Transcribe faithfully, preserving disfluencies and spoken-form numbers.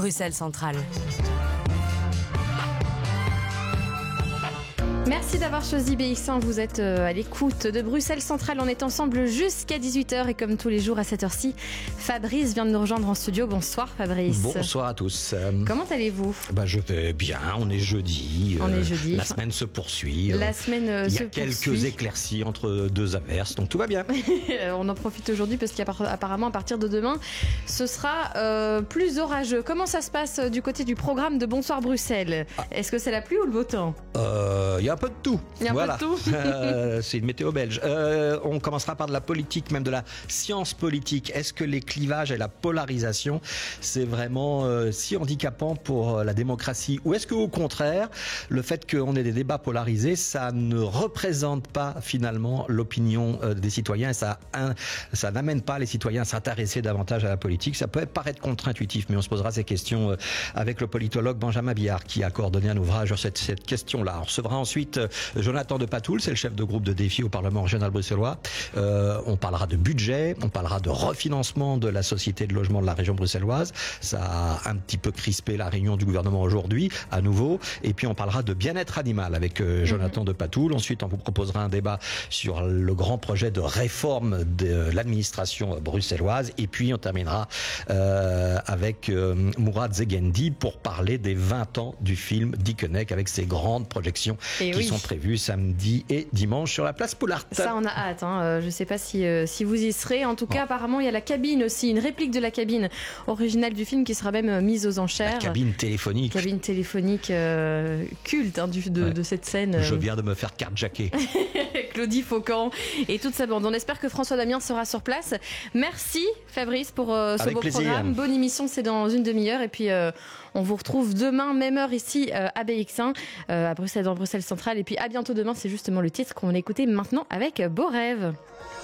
Bruxelles Centrale. Merci d'avoir choisi B X un, vous êtes à l'écoute de Bruxelles Centrale. On est ensemble jusqu'à dix-huit heures et comme tous les jours à cette heure-ci, Fabrice vient de nous rejoindre en studio. Bonsoir Fabrice. Bonsoir à tous. Comment allez-vous ? Bah, je vais bien, on est jeudi. On euh, est jeudi. La semaine se poursuit. La semaine euh, Il y se a quelques poursuit. éclaircies entre deux averses, donc tout va bien. On en profite aujourd'hui parce qu'apparemment à partir de demain, ce sera euh, plus orageux. Comment ça se passe du côté du programme de Bonsoir Bruxelles ? ah. Est-ce que c'est la pluie ou le beau temps ? Euh, Il y a un peu de tout. Il y a un voilà. peu de tout. euh, c'est une météo belge. Euh, on commencera par de la politique, même de la science politique. Est-ce que les clivages et la polarisation, c'est vraiment euh, si handicapant pour la démocratie ? Ou est-ce qu'au contraire, le fait qu'on ait des débats polarisés, ça ne représente pas finalement l'opinion euh, des citoyens et ça, un, ça n'amène pas les citoyens à s'intéresser davantage à la politique ? Ça peut paraître contre-intuitif, mais on se posera ces questions euh, avec le politologue Benjamin Biard qui a coordonné un ouvrage sur cette, cette question-là. On recevra ensuite Jonathan de Patoul, c'est le chef de groupe de défi au Parlement régional bruxellois. Euh, on parlera de budget, on parlera de refinancement de la société de logement de la région bruxelloise. Ça a un petit peu crispé la réunion du gouvernement aujourd'hui, à nouveau. Et puis on parlera de bien-être animal avec euh, Jonathan de Patoul. Ensuite, on vous proposera un débat sur le grand projet de réforme de l'administration bruxelloise. Et puis on terminera euh, avec euh, Mourad Zegendi pour parler des vingt ans du film Dickeneck avec ses grandes projections Et qui oui. sont prévues samedi et dimanche sur la place Poulart. Ça, on a hâte. Hein. Euh, je ne sais pas si, euh, si vous y serez. En tout cas, bon. Apparemment, il y a la cabine aussi, une réplique de la cabine originale du film qui sera même euh, mise aux enchères. La cabine téléphonique. Cabine téléphonique euh, culte hein, du, de, ouais. de cette scène. Je viens de me faire carjacker. Claudie Faucan et toute sa bande. On espère que François Damiens sera sur place. Merci Fabrice pour euh, ce Avec beau plaisir. programme. Bonne émission, c'est dans une demi-heure. Et puis, euh, on vous retrouve demain, même heure ici euh, à B X un, euh, à Bruxelles, dans Bruxelles Centrale. Et puis, à bientôt demain. C'est justement le titre qu'on va écouter maintenant avec Beau Rêve.